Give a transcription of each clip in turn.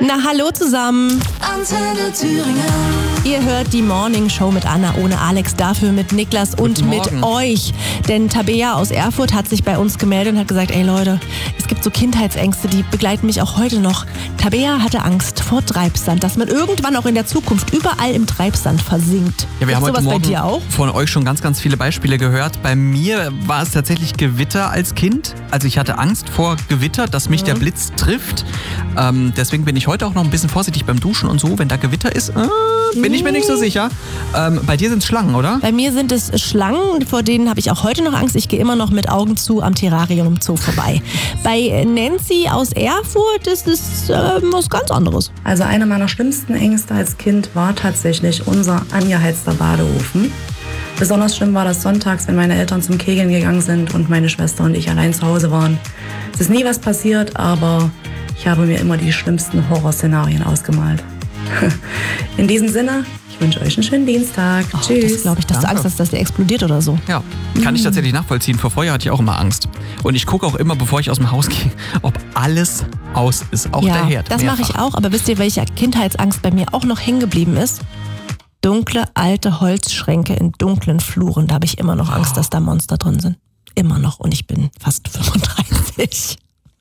Na, hallo zusammen. Antenne Thüringen. Ihr hört die Morning Show mit Anna ohne Alex, dafür mit Niklas und mit euch. Denn Tabea aus Erfurt hat sich bei uns gemeldet und hat gesagt, ey Leute, es gibt so Kindheitsängste, die begleiten mich auch heute noch. Tabea hatte Angst vor Treibsand, dass man irgendwann auch in der Zukunft überall im Treibsand versinkt. Ja, wir haben heute Morgen bei dir auch? von euch schon ganz, ganz viele Beispiele gehört. Bei mir war es tatsächlich Gewitter als Kind. Also ich hatte Angst vor Gewitter, dass mich der Blitz trifft. Deswegen bin ich heute auch noch ein bisschen vorsichtig beim Duschen und so. Wenn da Gewitter ist, bin ich mir nicht so sicher. Bei dir sind es Schlangen, oder? Bei mir sind es Schlangen, vor denen habe ich auch heute noch Angst. Ich gehe immer noch mit Augen zu am Terrarium im Zoo vorbei. Bei Nancy aus Erfurt ist es was ganz anderes. Also eine meiner schlimmsten Ängste als Kind war tatsächlich unser angeheizter Badeofen. Besonders schlimm war das sonntags, wenn meine Eltern zum Kegeln gegangen sind und meine Schwester und ich allein zu Hause waren. Es ist nie was passiert, aber ich habe mir immer die schlimmsten Horrorszenarien ausgemalt. In diesem Sinne, ich wünsche euch einen schönen Dienstag. Tschüss. Das glaube ich, dass du Angst hast, dass der explodiert oder so. Ja, kann ich tatsächlich nachvollziehen. Vor Feuer hatte ich auch immer Angst. Und ich gucke auch immer, bevor ich aus dem Haus gehe, ob alles aus ist. Auch der Herd. Das mache ich auch. Aber wisst ihr, welche Kindheitsangst bei mir auch noch hängen geblieben ist? Dunkle, alte Holzschränke in dunklen Fluren. Da habe ich immer noch Angst, dass da Monster drin sind. Immer noch. Und ich bin fast 35.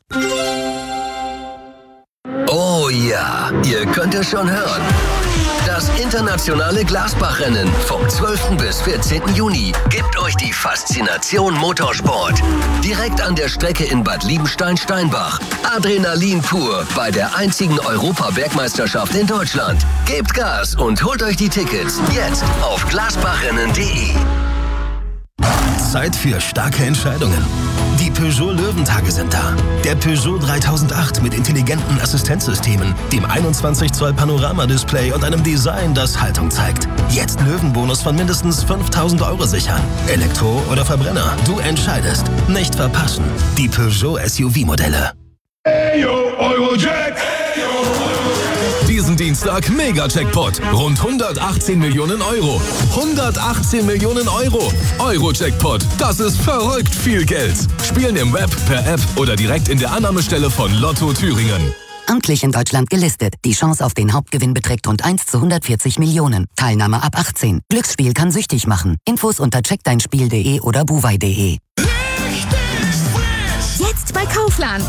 Oh ja, ihr könnt es schon hören. Das internationale Glasbachrennen vom 12. bis 14. Juni gibt euch die Faszination Motorsport. Direkt an der Strecke in Bad Liebenstein-Steinbach. Adrenalin pur bei der einzigen Europabergmeisterschaft in Deutschland. Gebt Gas und holt euch die Tickets jetzt auf glasbachrennen.de. Zeit für starke Entscheidungen. Die Peugeot Löwentage sind da. Der Peugeot 3008 mit intelligenten Assistenzsystemen, dem 21 Zoll Panoramadisplay und einem Design, das Haltung zeigt. Jetzt Löwenbonus von mindestens 5.000 € sichern. Elektro oder Verbrenner, du entscheidest. Nicht verpassen. Die Peugeot SUV-Modelle. Eurojack! Diesen Dienstag Mega-Jackpot. Rund 118 Millionen €. 118 Millionen €. Euro-Jackpot. Das ist verrückt viel Geld. Spielen im Web, per App oder direkt in der Annahmestelle von Lotto Thüringen. Amtlich in Deutschland gelistet. Die Chance auf den Hauptgewinn beträgt rund 1 zu 140 Millionen. Teilnahme ab 18. Glücksspiel kann süchtig machen. Infos unter checkdeinspiel.de oder buwei.de. Jetzt bei Kaufland.